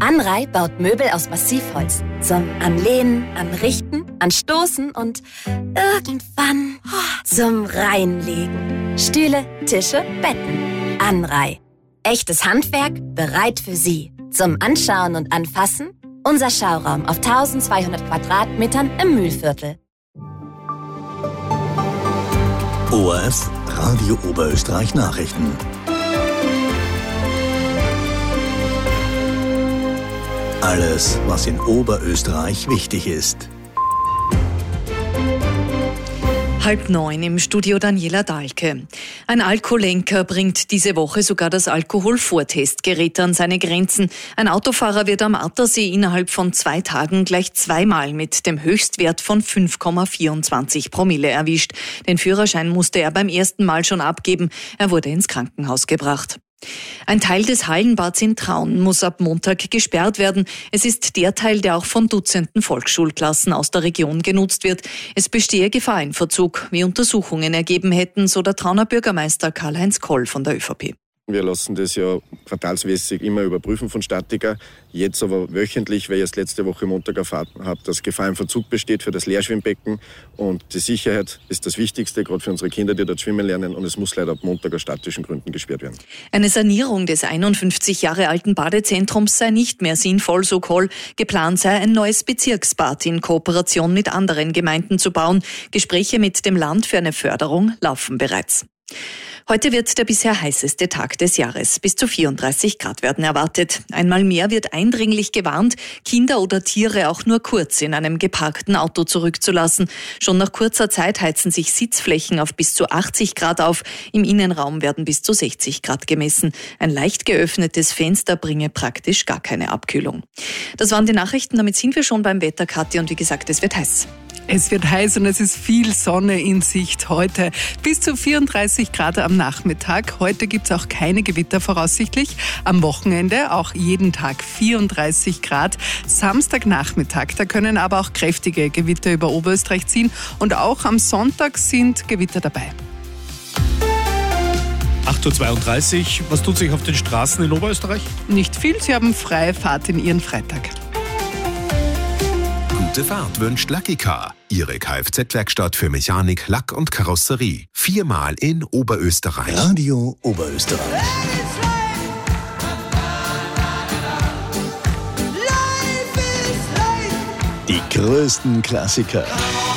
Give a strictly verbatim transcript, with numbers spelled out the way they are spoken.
Anrei baut Möbel aus Massivholz. Zum Anlehnen, Anrichten, Anstoßen und irgendwann zum Reinlegen. Stühle, Tische, Betten. Anrei. Echtes Handwerk, bereit für Sie. Zum Anschauen und Anfassen unser Schauraum auf eintausendzweihundert Quadratmetern im Mühlviertel. O R F Radio Oberösterreich Nachrichten. Alles, was in Oberösterreich wichtig ist. Halb neun im Studio Daniela Dahlke. Ein Alkoholenker bringt diese Woche sogar das Alkoholvortestgerät an seine Grenzen. Ein Autofahrer wird am Attersee innerhalb von zwei Tagen gleich zweimal mit dem Höchstwert von fünf Komma vierundzwanzig Promille erwischt. Den Führerschein musste er beim ersten Mal schon abgeben. Er wurde ins Krankenhaus gebracht. Ein Teil des Hallenbads in Traun muss ab Montag gesperrt werden. Es ist der Teil, der auch von Dutzenden Volksschulklassen aus der Region genutzt wird. Es bestehe Gefahr in Verzug, wie Untersuchungen ergeben hätten, so der Trauner Bürgermeister Karl-Heinz Koll von der ÖVP. Wir lassen das ja quartalsmäßig immer überprüfen von Statiker. Jetzt aber wöchentlich, weil ich erst letzte Woche Montag erfahren habe, dass Gefahr im Verzug besteht für das Leerschwimmbecken. Und die Sicherheit ist das Wichtigste, gerade für unsere Kinder, die dort schwimmen lernen. Und es muss leider ab Montag aus statischen Gründen gesperrt werden. Eine Sanierung des einundfünfzig Jahre alten Badezentrums sei nicht mehr sinnvoll, so Koll. Geplant sei ein neues Bezirksbad in Kooperation mit anderen Gemeinden zu bauen. Gespräche mit dem Land für eine Förderung laufen bereits. Heute wird der bisher heißeste Tag des Jahres. Bis zu vierunddreißig Grad werden erwartet. Einmal mehr wird eindringlich gewarnt, Kinder oder Tiere auch nur kurz in einem geparkten Auto zurückzulassen. Schon nach kurzer Zeit heizen sich Sitzflächen auf bis zu achtzig Grad auf. Im Innenraum werden bis zu sechzig Grad gemessen. Ein leicht geöffnetes Fenster bringe praktisch gar keine Abkühlung. Das waren die Nachrichten. Damit sind wir schon beim Wetter, Kathi. Und wie gesagt, es wird heiß. Es wird heiß und es ist viel Sonne in Sicht heute. Bis zu vierunddreißig Grad am Nachmittag. Heute gibt es auch keine Gewitter voraussichtlich. Am Wochenende auch jeden Tag vierunddreißig Grad. Samstagnachmittag, da können aber auch kräftige Gewitter über Oberösterreich ziehen. Und auch am Sonntag sind Gewitter dabei. acht Uhr zweiunddreißig. Was tut sich auf den Straßen in Oberösterreich? Nicht viel, Sie haben freie Fahrt in Ihren Freitag. Gute Fahrt wünscht Lucky Car. Ihre Kfz-Werkstatt für Mechanik, Lack und Karosserie. Viermal in Oberösterreich. Radio Oberösterreich. Die größten Klassiker.